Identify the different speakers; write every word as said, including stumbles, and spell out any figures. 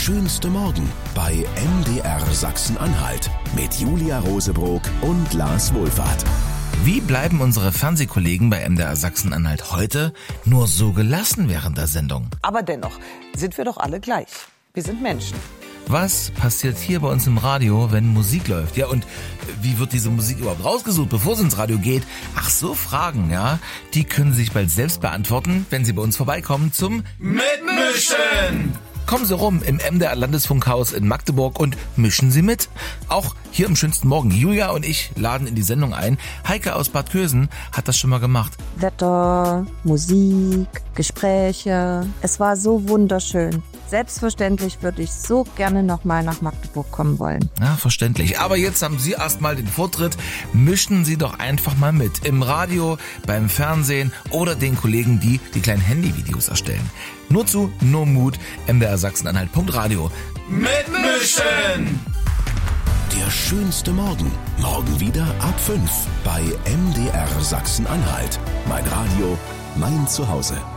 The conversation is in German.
Speaker 1: schönste Morgen bei M D R Sachsen-Anhalt mit Julia Rosebrock und Lars Wohlfahrt.
Speaker 2: Wie bleiben unsere Fernsehkollegen bei M D R Sachsen-Anhalt heute nur so gelassen während der Sendung?
Speaker 3: Aber dennoch sind wir doch alle gleich. Wir sind Menschen.
Speaker 2: Was passiert hier bei uns im Radio, wenn Musik läuft? Ja, und wie wird diese Musik überhaupt rausgesucht, bevor sie ins Radio geht? Ach, so Fragen, ja, die können Sie sich bald selbst beantworten, wenn Sie bei uns vorbeikommen zum Mitmischen. Kommen Sie rum im M D R Landesfunkhaus in Magdeburg und mischen Sie mit. Auch hier im schönsten Morgen. Julia und ich laden in die Sendung ein. Heike aus Bad Kösen hat das schon mal gemacht.
Speaker 4: Wetter, Musik, Gespräche. Es war so wunderschön. Selbstverständlich würde ich so gerne nochmal nach Magdeburg kommen wollen.
Speaker 2: Ja, verständlich. Aber jetzt haben Sie erstmal den Vortritt. Mischen Sie doch einfach mal mit. Im Radio, beim Fernsehen oder den Kollegen, die die kleinen Handyvideos erstellen. Nur zu, nur Mut, M D R Sachsen-Anhalt Punkt Radio. Mitmischen!
Speaker 1: Der schönste Morgen. Morgen wieder ab fünf bei M D R Sachsen-Anhalt. Mein Radio, mein Zuhause.